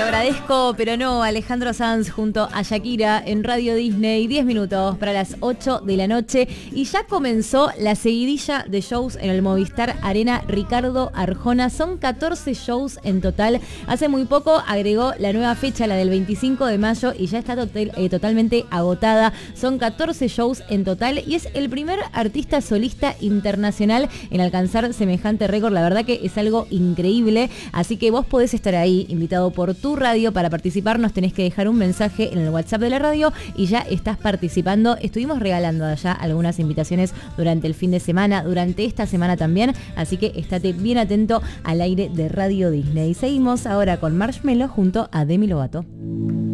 agradezco, pero no, Alejandro Sanz junto a Shakira en Radio Disney, 10 minutos para las 8 de la noche y ya comenzó la seguidilla de shows en el Movistar Arena Ricardo Arjona. Son 14 shows en total. Hace muy poco agregó la nueva fecha, la del 25 de mayo, y ya está totalmente agotada. Son 14 shows en total y es el primer artista solista internacional en alcanzar semejante récord. La verdad que es algo increíble, así que vos podés estar ahí, invitado por tu radio. Para participar nos tenés que dejar un mensaje en el WhatsApp de la radio y ya estás participando. Estuvimos regalando allá algunas invitaciones durante el fin de semana, durante esta semana también, así que estate bien atento al aire de Radio Disney. Seguimos ahora con Marshmello junto a Demi Lovato.